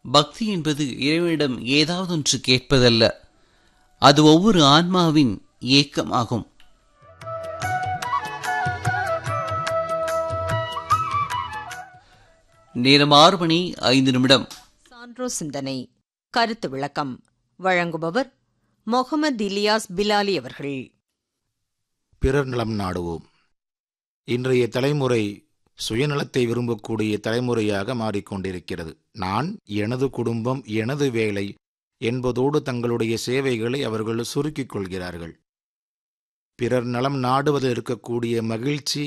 பக்தி என்பது இறைவனிடம் ஏதாவதொன்று கேட்பதல்ல, அது ஒவ்வொரு ஆன்மாவின் ஏக்கமாகும். நேரம் 6:05. சான்றோ சிந்தனை கருத்து விளக்கம் வழங்குபவர் முகமது இலியாஸ் பிலாலி அவர்கள். பிறர் நலம் நாடுவோம். இன்றைய தலைமுறை சுயநலத்தை விரும்பக்கூடிய தலைமுறையாக மாறிக்கொண்டிருக்கிறது. நான், எனது குடும்பம், எனது வேலை என்பதோடு தங்களுடைய சேவைகளை அவர்கள் சுருக்கிக் கொள்கிறார்கள். பிறர் நலம் நாடுவதில் இருக்கக்கூடிய மகிழ்ச்சி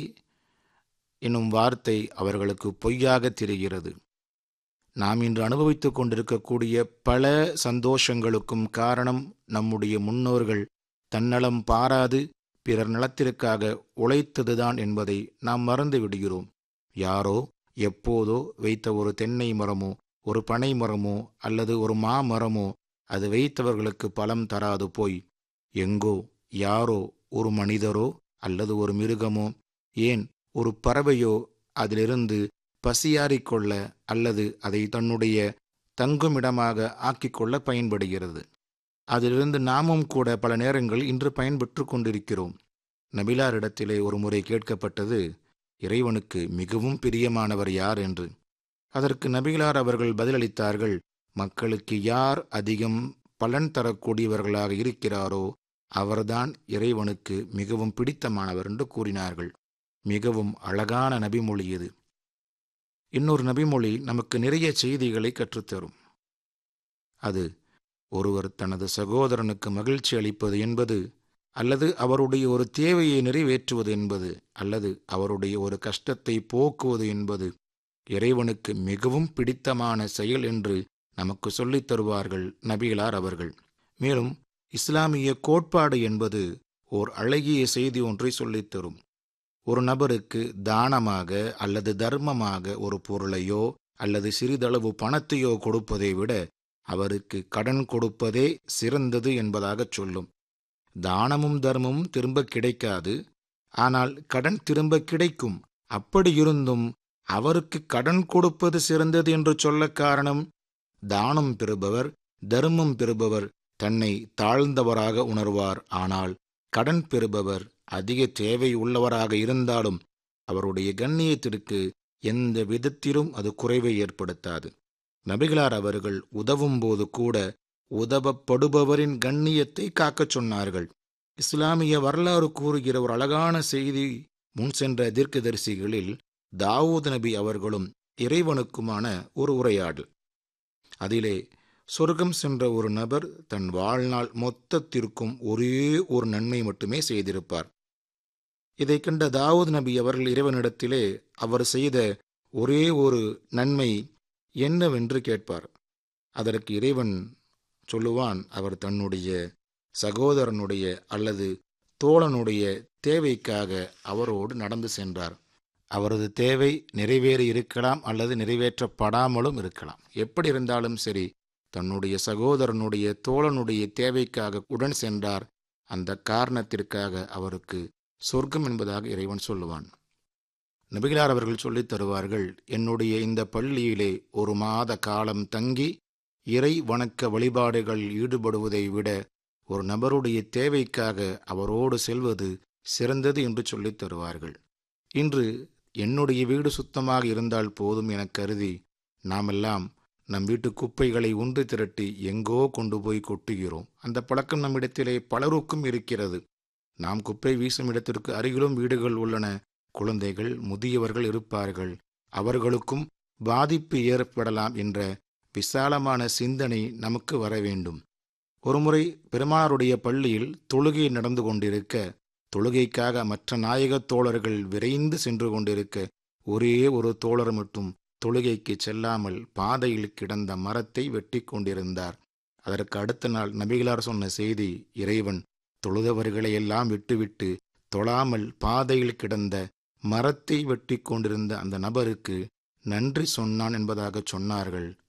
என்னும் வார்த்தை அவர்களுக்கு பொய்யாக தெரிகிறது. நாம் இன்று அனுபவித்துக் கொண்டிருக்கக்கூடிய பல சந்தோஷங்களுக்கும் காரணம் நம்முடைய முன்னோர்கள் தன்னலம் பாராது பிறர் நலத்திற்காக உழைத்ததுதான் என்பதை நாம் மறந்து விடுகிறோம். யாரோ எப்போதோ வைத்த ஒரு தென்னை மரமோ, ஒரு பனை மரமோ அல்லது ஒரு மாமரமோ அது வைத்தவர்களுக்கு பலம் தராது போய் எங்கோ யாரோ ஒரு மனிதரோ அல்லது ஒரு மிருகமோ, ஏன் ஒரு பறவையோ அதிலிருந்து பசியாறிக்கொள்ள அல்லது அதை தன்னுடைய தங்குமிடமாக ஆக்கிக்கொள்ள பயன்படுகிறது. அதிலிருந்து நாமும் கூட பல நேரங்கள் இன்று பயன்பெற்று கொண்டிருக்கிறோம். நபிலாரிடத்திலே ஒரு முறை கேட்கப்பட்டது, இறைவனுக்கு மிகவும் பிரியமானவர் யார் என்று. அதற்கு நபிகளார் அவர்கள் பதிலளித்தார்கள், மக்களுக்கு யார் அதிகம் பலன் தரக்கூடியவர்களாக இருக்கிறாரோ அவர்தான் இறைவனுக்கு மிகவும் பிடித்தமானவர் என்று கூறினார்கள். மிகவும் அழகான நபிமொழி இது. இன்னொரு நபிமொழி நமக்கு நிறைய செய்திகளை கற்றுத்தரும். அது ஒருவர் தனது சகோதரனுக்கு மகிழ்ச்சி அளிப்பது என்பது, அல்லது அவருடைய ஒரு தேவையை நிறைவேற்றுவது என்பது, அல்லது அவருடைய ஒரு கஷ்டத்தை போக்குவது என்பது இறைவனுக்கு மிகவும் பிடித்தமான செயல் என்று நமக்கு சொல்லித் தருவார்கள் நபிகளார் அவர்கள். மேலும் இஸ்லாமிய கோட்பாடு என்பது ஓர் அழகிய செய்தி ஒன்றை சொல்லித் தரும். ஒரு நபருக்கு தானமாக அல்லது தர்மமாக ஒரு பொருளையோ அல்லது சிறிதளவு பணத்தையோ கொடுப்பதை விட அவருக்கு கடன் கொடுப்பதே சிறந்தது என்பதாகச் சொல்லும். தானமும் தர்மமும் திரும்ப கிடைக்காது, ஆனால் கடன் திரும்ப கிடைக்கும். அப்படியிருந்தும் அவருக்கு கடன் கொடுப்பது சிறந்தது என்று சொல்ல காரணம், தானம் பெறுபவர், தர்மம் பெறுபவர் தன்னை தாழ்ந்தவராக உணர்வார். ஆனால் கடன் பெறுபவர் அதிக தேவை உள்ளவராக இருந்தாலும் அவருடைய கண்ணியத்திற்கு எந்த விதத்திலும் அது குறைவை ஏற்படுத்தாது. நபிகளார் அவர்கள் உதவும் போது கூட உதவப்படுபவரின் கண்ணியத்தை காக்கச் சொன்னார்கள். இஸ்லாமிய வரலாறு கூறுகிற ஒரு அழகான செய்தி முன் சென்ற தீர்க்கதரிசிகளில் தாவூத் நபி அவர்களும் இறைவனுக்குமான ஒரு உரையாடல். அதிலே சொர்க்கம் சென்ற ஒரு நபர் தன் வாழ்நாள் மொத்தத்திற்கும் ஒரே ஒரு நன்மை மட்டுமே செய்திருப்பார். இதை கண்ட தாவூத் நபி அவர்கள் இறைவனிடத்திலே அவர் செய்த ஒரே ஒரு நன்மை என்னவென்று கேட்பார். அதற்கு இறைவன் சொல்லுவான், அவர் தன்னுடைய சகோதரனுடைய அல்லது தோழனுடைய தேவைக்காக அவரோடு நடந்து சென்றார். அவரது தேவை நிறைவேறி இருக்கலாம் அல்லது நிறைவேற்றப்படாமலும் இருக்கலாம். எப்படி இருந்தாலும் சரி, தன்னுடைய சகோதரனுடைய தோழனுடைய தேவைக்காக உடன் சென்றார். அந்த காரணத்திற்காக அவருக்கு சொர்க்கம் என்பதாக இறைவன் சொல்லுவான். நபிகளார் அவர்கள் சொல்லித் தருவார்கள், என்னுடைய இந்த பள்ளியிலே ஒரு மாத காலம் தங்கி இறை வணக்க வழிபாடுகளில் ஈடுபடுவதை விட ஒரு நபருடைய தேவைக்காக அவரோடு செல்வது சிறந்தது என்று சொல்லித் தருவார்கள். இன்று என்னுடைய வீடு சுத்தமாக இருந்தால் போதும் என கருதி நாமெல்லாம் நம் வீட்டு குப்பைகளை ஒன்று திரட்டி எங்கோ கொண்டு போய் கொட்டுகிறோம். அந்த பழக்கம் நம்மிடத்திலே பலருக்கும் இருக்கிறது. நாம் குப்பை வீசும் இடத்திற்கு அருகிலும் வீடுகள் உள்ளன. குழந்தைகள், முதியவர்கள் இருப்பார்கள். அவர்களுக்கும் பாதிப்பு ஏற்படலாம் என்ற விசாலமான சிந்தனை நமக்கு வர வேண்டும். ஒருமுறை பெருமானாருடைய பள்ளியில் தொழுகை நடந்து கொண்டிருக்க, தொழுகைக்காக மற்ற நாயகத் தோழர்கள் விரைந்து சென்று கொண்டிருக்க, ஒரே ஒரு தோழர் மட்டும் தொழுகைக்கு செல்லாமல் பாதையில் கிடந்த மரத்தை வெட்டி கொண்டிருந்தார். அதற்கு அடுத்த நாள் நபிகளார் சொன்ன செய்தி, இறைவன் தொழுதவர்களையெல்லாம் விட்டுவிட்டு தொழாமல் பாதையில் கிடந்த மரத்தை வெட்டி கொண்டிருந்த அந்த நபருக்கு நன்றி சொன்னான் என்பதாக சொன்னார்கள்.